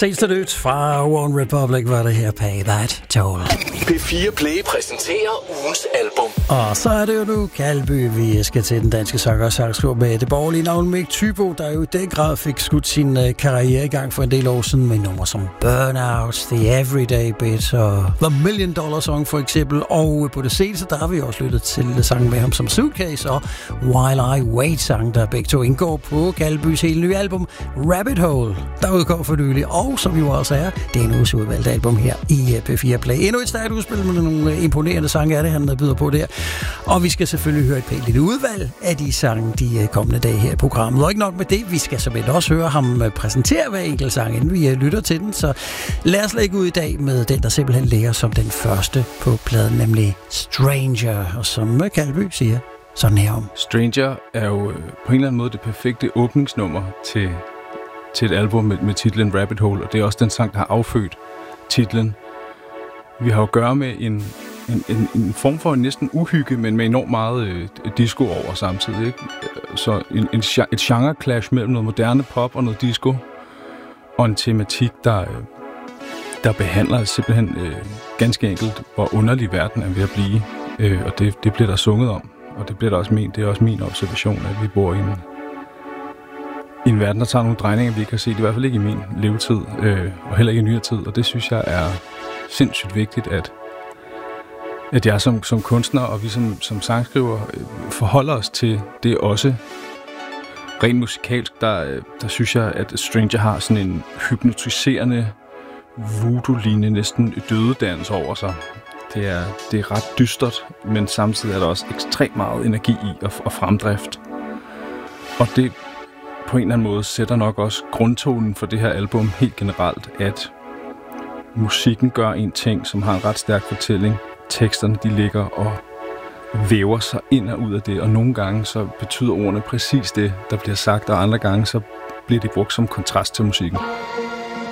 Ses til nyt fra One Republic, var det her Pay That Toll. P4 Play præsenterer ugens album. Og så er det jo nu Kaldby, vi skal til den danske sanger og sangskriver med det borgerlige navn Mick Thybo, der jo i den grad fik skudt sin karriere i gang for en del år siden med numre som Burnout, The Everyday Bit og The $1 Million Song for eksempel. Og på det seneste, der har vi også lyttet til sangen med ham som Suitcase og While I Wait sang, der begge to indgår på Kaldbys hele nye album Rabbit Hole, der udgår for nylig. Og som jo også er, det er en uges udvalgte album her i P4 Play. Endnu et stærkt udspil med nogle imponerende sange er det, han byder på der. Og vi skal selvfølgelig høre et pænt lille udvalg af de sange de kommende dage her i programmet. Og ikke nok med det, vi skal simpelthen også høre ham præsentere hver enkelt sang, inden vi lytter til den. Så lad os lægge ud i dag med den, der simpelthen ligger som den første på pladen, nemlig Stranger. Og som Kaldby siger, sådan her om. Stranger er jo på en eller anden måde det perfekte åbningsnummer til et album med titlen Rabbit Hole, og det er også den sang, der har affødt titlen. Vi har jo at gøre med en form for næsten uhygge, men med enormt meget disco over samtidig, ikke? Så et genre-clash mellem noget moderne pop og noget disco, og en tematik, der behandler simpelthen ganske enkelt, hvor underlig verden er ved at blive, og det bliver der sunget om, og det bliver der også ment. Det er også min observation, at vi bor i en verden, der tager nogle drejninger, vi ikke har set, i hvert fald ikke i min levetid, og heller ikke i nyere tid, og det synes jeg er sindssygt vigtigt, at jeg som kunstner, og vi som sangskriver, forholder os til det også. Rent musikalsk, der synes jeg, at Stranger har sådan en hypnotiserende, voodoo-lignende, næsten dødedans over sig. Det er ret dystert, men samtidig er der også ekstremt meget energi i og fremdrift. Og det på en eller anden måde sætter nok også grundtonen for det her album helt generelt, at musikken gør en ting, som har en ret stærk fortælling. Teksterne, de ligger og væver sig ind og ud af det, og nogle gange så betyder ordene præcis det, der bliver sagt, og andre gange så bliver de brugt som kontrast til musikken.